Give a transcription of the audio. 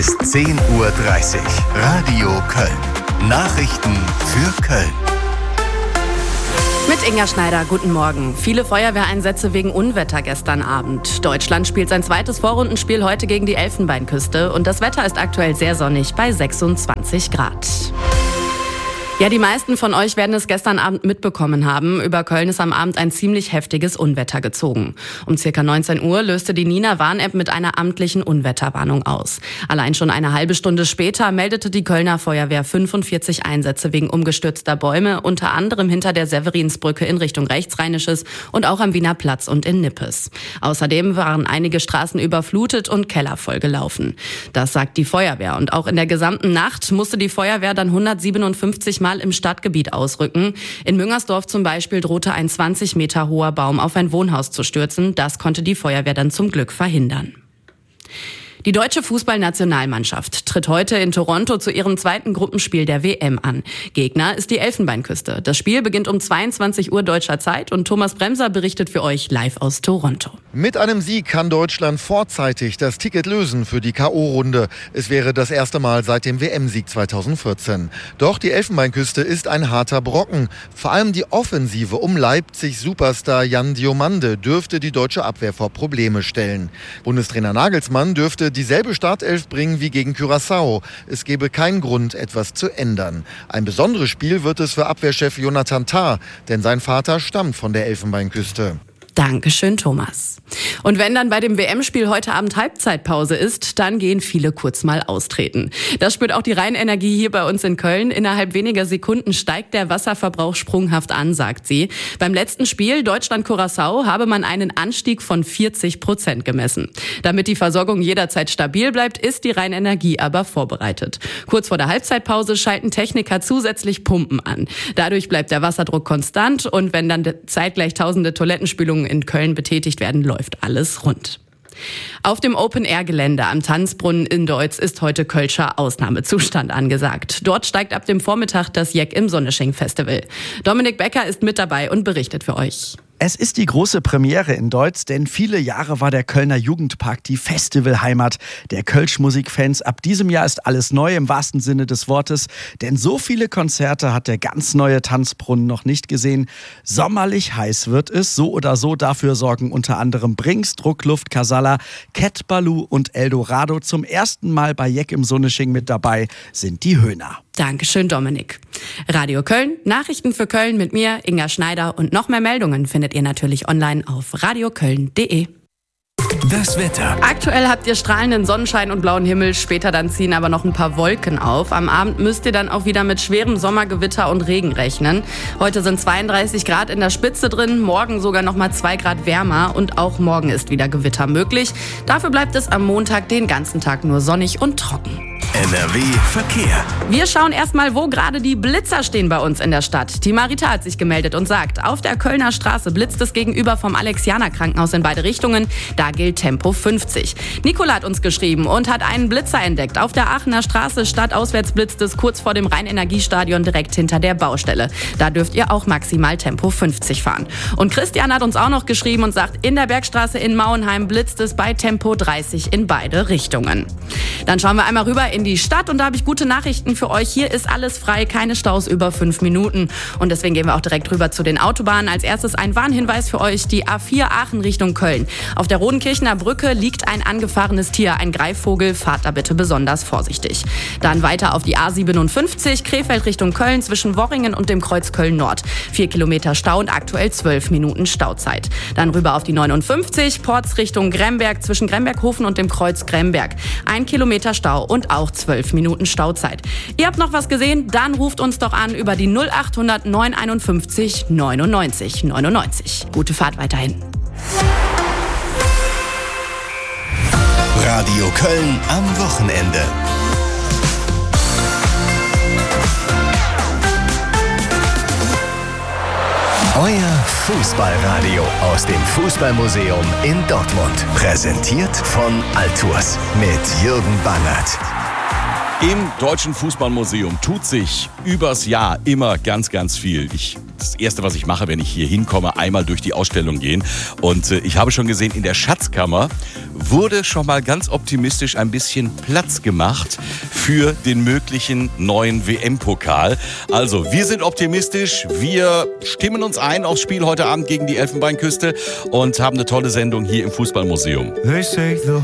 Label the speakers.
Speaker 1: Ist 10:30 Uhr. Radio Köln. Nachrichten für Köln.
Speaker 2: Mit Inga Schneider, guten Morgen. Viele Feuerwehreinsätze wegen Unwetter gestern Abend. Deutschland spielt sein zweites Vorrundenspiel heute gegen die Elfenbeinküste und das Wetter ist aktuell sehr sonnig bei 26 Grad. Ja, die meisten von euch werden es gestern Abend mitbekommen haben. Über Köln ist am Abend ein ziemlich heftiges Unwetter gezogen. Um ca. 19 Uhr löste die Nina-Warn-App mit einer amtlichen Unwetterwarnung aus. Allein schon eine halbe Stunde später meldete die Kölner Feuerwehr 45 Einsätze wegen umgestürzter Bäume, unter anderem hinter der Severinsbrücke in Richtung Rechtsrheinisches und auch am Wiener Platz und in Nippes. Außerdem waren einige Straßen überflutet und Keller vollgelaufen. Das sagt die Feuerwehr. Und auch in der gesamten Nacht musste die Feuerwehr dann 157 Mal im Stadtgebiet ausrücken. In Müngersdorf zum Beispiel drohte ein 20 Meter hoher Baum auf ein Wohnhaus zu stürzen. Das konnte die Feuerwehr dann zum Glück verhindern. Die deutsche Fußballnationalmannschaft tritt heute in Toronto zu ihrem zweiten Gruppenspiel der WM an. Gegner ist die Elfenbeinküste. Das Spiel beginnt um 22 Uhr deutscher Zeit und Thomas Bremser berichtet für euch live aus Toronto.
Speaker 3: Mit einem Sieg kann Deutschland vorzeitig das Ticket lösen für die K.O.-Runde. Es wäre das erste Mal seit dem WM-Sieg 2014. Doch die Elfenbeinküste ist ein harter Brocken. Vor allem die Offensive um Leipzig-Superstar Jan Diomande dürfte die deutsche Abwehr vor Probleme stellen. Bundestrainer Nagelsmann dürfte dieselbe Startelf bringen wie gegen Curaçao. Es gebe keinen Grund, etwas zu ändern. Ein besonderes Spiel wird es für Abwehrchef Jonathan Tah, denn sein Vater stammt von der Elfenbeinküste.
Speaker 2: Dankeschön, Thomas. Und wenn dann bei dem WM-Spiel heute Abend Halbzeitpause ist, dann gehen viele kurz mal austreten. Das spürt auch die Rheinenergie hier bei uns in Köln. Innerhalb weniger Sekunden steigt der Wasserverbrauch sprunghaft an, sagt sie. Beim letzten Spiel Deutschland-Curaçao habe man einen Anstieg von 40% gemessen. Damit die Versorgung jederzeit stabil bleibt, ist die Rheinenergie aber vorbereitet. Kurz vor der Halbzeitpause schalten Techniker zusätzlich Pumpen an. Dadurch bleibt der Wasserdruck konstant und wenn dann zeitgleich tausende Toilettenspülungen in Köln betätigt werden, läuft alles rund. Auf dem Open-Air-Gelände am Tanzbrunnen in Deutz ist heute Kölscher Ausnahmezustand angesagt. Dort steigt ab dem Vormittag das Jeck im Sonnesching-Festival. Dominik Becker ist mit dabei und berichtet für euch.
Speaker 4: Es ist die große Premiere in Deutz, denn viele Jahre war der Kölner Jugendpark die Festivalheimat der Kölsch-Musikfans. Ab diesem Jahr ist alles neu im wahrsten Sinne des Wortes, denn so viele Konzerte hat der ganz neue Tanzbrunnen noch nicht gesehen. Sommerlich heiß wird es, so oder so. Dafür sorgen unter anderem Brinks, Druckluft, Casalla, Cat Baloo und Eldorado. Zum ersten Mal bei Jeck im Sonnesching mit dabei sind die Höhner.
Speaker 2: Dankeschön, Dominik. Radio Köln, Nachrichten für Köln mit mir, Inga Schneider. Und noch mehr Meldungen findet ihr natürlich online auf radioköln.de.
Speaker 1: Das Wetter.
Speaker 2: Aktuell habt ihr strahlenden Sonnenschein und blauen Himmel, später dann ziehen aber noch ein paar Wolken auf. Am Abend müsst ihr dann auch wieder mit schwerem Sommergewitter und Regen rechnen. Heute sind 32 Grad in der Spitze drin, morgen sogar noch mal 2 Grad wärmer und auch morgen ist wieder Gewitter möglich. Dafür bleibt es am Montag den ganzen Tag nur sonnig und trocken.
Speaker 1: NRW Verkehr.
Speaker 2: Wir schauen erstmal, wo gerade die Blitzer stehen bei uns in der Stadt. Die Marita hat sich gemeldet und sagt, auf der Kölner Straße blitzt es gegenüber vom Alexianer-Krankenhaus in beide Richtungen. Da gilt Tempo 50. Nicola hat uns geschrieben und hat einen Blitzer entdeckt. Auf der Aachener Straße stadtauswärts blitzt es kurz vor dem Rhein-Energiestadion direkt hinter der Baustelle. Da dürft ihr auch maximal Tempo 50 fahren. Und Christian hat uns auch noch geschrieben und sagt, in der Bergstraße in Mauenheim blitzt es bei Tempo 30 in beide Richtungen. Dann schauen wir einmal rüber in die Stadt und da habe ich gute Nachrichten für euch. Hier ist alles frei, keine Staus über 5 Minuten. Und deswegen gehen wir auch direkt rüber zu den Autobahnen. Als erstes ein Warnhinweis für euch, die A4 Aachen Richtung Köln. Auf der Rodenkirchener Brücke liegt ein angefahrenes Tier, ein Greifvogel. Fahrt da bitte besonders vorsichtig. Dann weiter auf die A57 Krefeld Richtung Köln zwischen Worringen und dem Kreuz Köln Nord. 4 Kilometer Stau und aktuell 12 Minuten Stauzeit. Dann rüber auf die 59 Porz Richtung Gremberg zwischen Gremberghofen und dem Kreuz Gremberg. 1 Kilometer Stau und auch 12 Minuten Stauzeit. Ihr habt noch was gesehen? Dann ruft uns doch an über die 0800 951 99 99. Gute Fahrt weiterhin.
Speaker 1: Radio Köln am Wochenende. Euer Fußballradio aus dem Fußballmuseum in Dortmund. Präsentiert von Altours mit Jürgen Bangert.
Speaker 5: Im Deutschen Fußballmuseum tut sich übers Jahr immer ganz, ganz viel. Das Erste, was ich mache, wenn ich hier hinkomme, einmal durch die Ausstellung gehen. Und ich habe schon gesehen, in der Schatzkammer wurde schon mal ganz optimistisch ein bisschen Platz gemacht für den möglichen neuen WM-Pokal. Also, wir sind optimistisch. Wir stimmen uns ein aufs Spiel heute Abend gegen die Elfenbeinküste und haben eine tolle Sendung hier im Fußballmuseum.